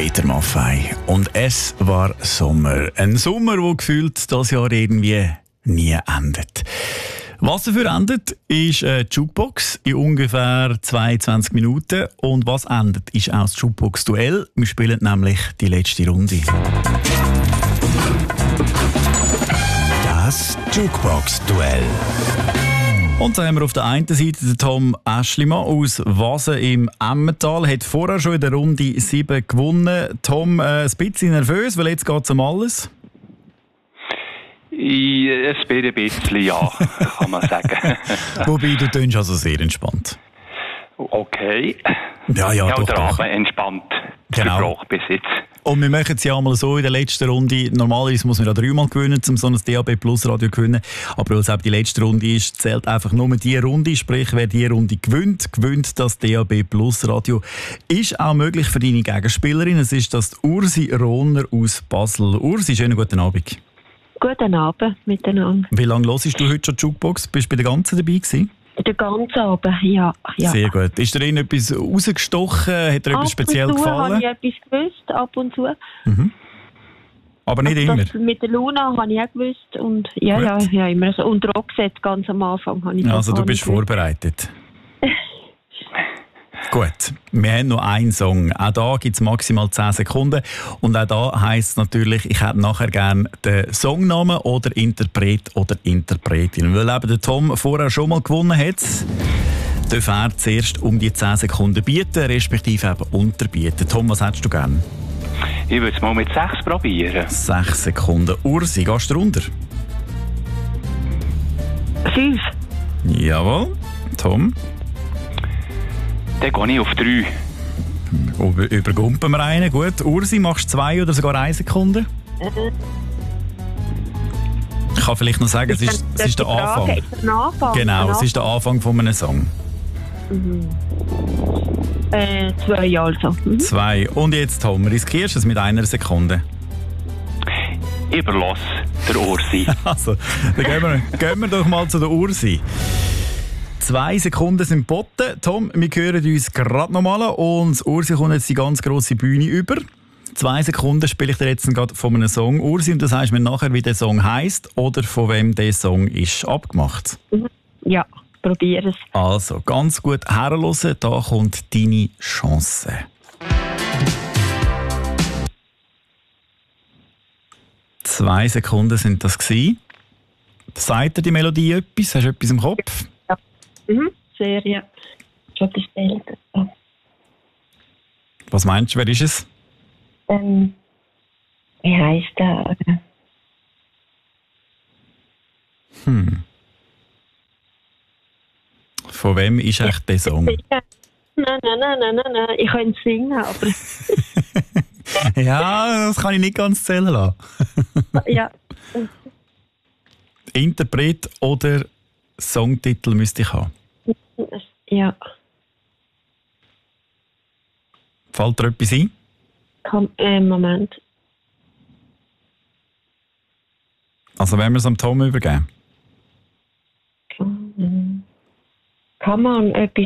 Peter Maffay. Und es war Sommer. Ein Sommer, der gefühlt das Jahr irgendwie nie endet. Was dafür endet, ist eine Jukebox in ungefähr 22 Minuten. Und was endet, ist auch das Jukebox-Duell. Wir spielen nämlich die letzte Runde. Das Jukebox-Duell. Und da haben wir auf der einen Seite den Tom Aeschlimann aus Wasen im Emmental. Hat vorher schon in der Runde 7 gewonnen. Tom, ein bisschen nervös, weil jetzt geht es um alles. Es bin ein bisschen, ja, kann man sagen. Wobei, du tönst also sehr entspannt. Okay. Ja, doch. Der Abend entspannt. Genau. Bis jetzt. Und wir machen es ja einmal so in der letzten Runde. Normalerweise muss man ja 3-mal gewinnen, um so ein DAB Plus Radio zu gewinnen. Aber weil es eben die letzte Runde ist, zählt einfach nur die Runde. Sprich, wer die Runde gewinnt das DAB Plus Radio. Ist auch möglich für deine Gegenspielerin. Es ist das Ursi Rohner aus Basel. Ursi, schönen guten Abend. Guten Abend miteinander. Wie lange hörst du heute schon die Jukebox? Bist du bei der ganzen dabei gewesen? Den ganzen Abend, ja. Sehr gut. Ist dir etwas rausgestochen? Hat dir etwas speziell gefallen? Ab und zu habe ich etwas gewusst, ab und zu. Mhm. Aber nicht immer? Mit der Luna habe ich auch gewusst. Und ja, immer so. Und Roxette ganz am Anfang habe ich also du bist vorbereitet. Gut, wir haben noch einen Song. Auch da gibt es maximal 10 Sekunden. Und auch da heisst es natürlich, ich hätte nachher gerne den Songnamen oder Interpret oder Interpretin. Weil eben der Tom vorher schon mal gewonnen hat, darf er zuerst um die 10 Sekunden bieten, respektive eben unterbieten. Tom, was hättest du gerne? Ich würde es mal mit 6 probieren. 6 Sekunden. Ursi, gehst du runter? 5. Jawohl. Tom? Dann gehe ich auf 3. Übergumpen wir einen. Gut. Ursi, machst du 2 oder sogar 1 Sekunde? Ich kann vielleicht noch sagen, es ist der Anfang. Genau, es ist der Anfang von einem Song. 2 also. 2. Und jetzt, Tom, riskierst du es mit 1 Sekunde? Überlass der Ursi. Also, dann gehen wir doch mal zu der Ursi. 2 Sekunden sind geboten. Tom, wir hören uns gerade nochmal und Ursi kommt jetzt die ganz grosse Bühne über. 2 Sekunden spiele ich dir jetzt gerade von einem Song. Ursi, und du sagst mir nachher, wie der Song heisst oder von wem der Song ist abgemacht. Ja, probier es. Also, ganz gut herhören, da kommt deine Chance. Zwei Sekunden sind das gewesen. Sagt dir die Melodie etwas? Hast du etwas im Kopf? Sehr, ja. Schon bestellt. Was meinst du, wer ist es? Wie heisst der? Von wem ist echt der Song? Nein. Ich könnte singen, aber... Ja, das kann ich nicht ganz zählen lassen. Ja. Interpret oder Songtitel müsste ich haben. Ja. Fällt dir etwas ein? Moment. Also wenn wir es am Tom übergeben? Kann man etwas,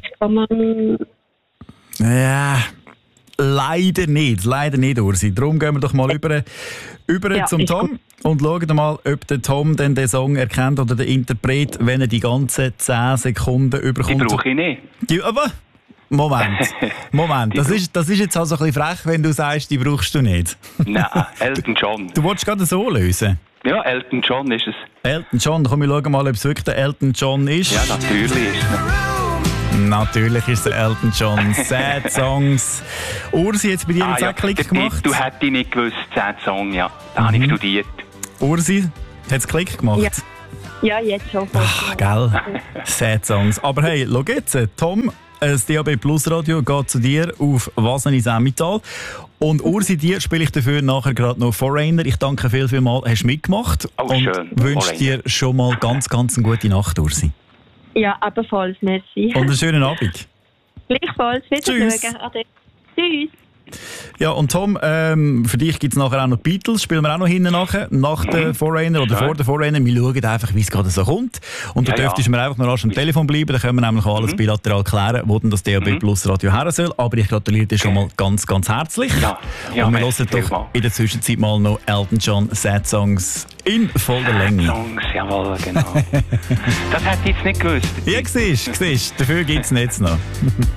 Ja, leider nicht, Ursi. Darum gehen wir doch mal über zum Tom gut. Und schauen mal, ob der Tom denn den Song erkennt oder den Interpret, wenn er die ganzen 10 Sekunden überkommt. Die brauche ich nicht. Aber Moment. Das ist jetzt also ein bisschen frech, wenn du sagst, die brauchst du nicht. Nein, Elton John. Du wolltest gerade so lösen? Ja, Elton John ist es. Elton John, komm, wir schauen mal, ob es wirklich der Elton John ist. Ja, natürlich ist es. Natürlich ist es Elton John. Sad Songs. Ursi, jetzt bei dir jetzt auch Klick gemacht? Du hättest nicht gewusst, Sad Song, ja. Da habe ich studiert. Ursi, hat es Klick gemacht? Ja, jetzt schon. Ach, gell. Sad Songs. Aber hey, schau jetzt, Tom, das DAB Plus Radio geht zu dir auf Wasen ins Emmental. Und Ursi, dir spiele ich dafür nachher gerade noch Foreigner. Ich danke vielmals, hast du mitgemacht. Oh, und schön. Wünsche dir schon mal ganz eine gute Nacht, Ursi. Ja, ebenfalls, merci. Und einen schönen Abend. Gleichfalls, wieder Tschüss. schauen. Ade. Tschüss. Ja, und Tom, für dich gibt es nachher auch noch Beatles, spielen wir auch noch hinten nachher, nach der Forerunner oder vor der Forerunner. Wir schauen einfach, wie es gerade so kommt. Und du dürftest mir einfach noch rasch am Telefon bleiben, dann können wir nämlich alles bilateral klären, wo denn das DAB Plus Radio her soll. Aber ich gratuliere dir schon mal ganz, ganz herzlich. Ja, und wir hören doch in der Zwischenzeit mal noch Elton John Sad Songs in voller Länge. Songs, jawohl, genau. Das hätte ich jetzt nicht gewusst. Ja, siehst, dafür gibt es jetzt noch.